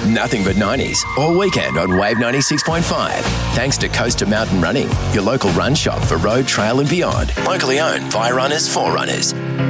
Nothing but 90s all weekend on Wave 96.5. Thanks to Coast to Mountain Running, your local run shop for road, trail and beyond. Locally owned by runners for runners.